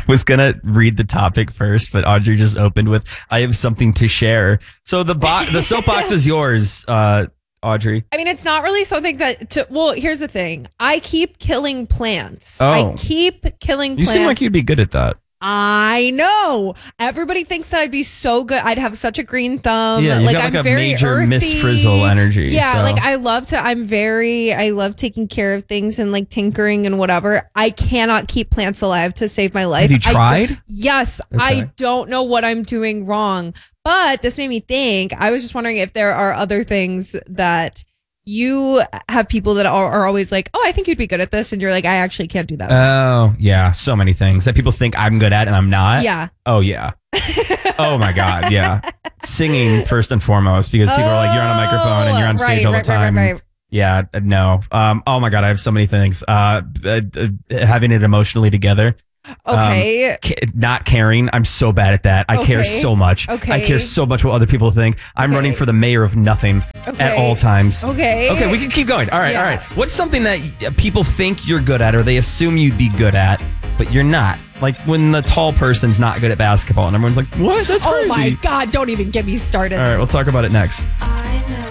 was going to read the topic first, but Audrey just opened with, I have something to share. So the soapbox is yours, Audrey. I mean, it's not really something well, here's the thing. I keep killing plants. Oh. I keep killing plants. You seem like you'd be good at that. I know. Everybody thinks that I'd be so good. I'd have such a green thumb. Yeah, you got I'm a very major earthy. Miss Frizzle energy. Yeah, so. I love taking care of things and like tinkering and whatever. I cannot keep plants alive to save my life. Have you tried? Yes. Okay. I don't know what I'm doing wrong. But this made me think. I was just wondering if there are other things that you have people that are always like, oh, I think you'd be good at this. And you're like, I actually can't do that. Oh, yeah. So many things that people think I'm good at and I'm not. Yeah. Oh, yeah. Oh, my God. Yeah. Singing first and foremost, because people are like, you're on a microphone and you're on stage all the time. Right. Yeah. No. Oh, my God. I have so many things. Having it emotionally together. Okay. Not caring. I'm so bad at that. I care so much. Okay. I care so much what other people think. I'm running for the mayor of nothing at all times. Okay. We can keep going. All right. What's something that people think you're good at or they assume you'd be good at, but you're not? Like when the tall person's not good at basketball and everyone's like, what? That's crazy. Oh my God. Don't even get me started. All right. We'll talk about it next.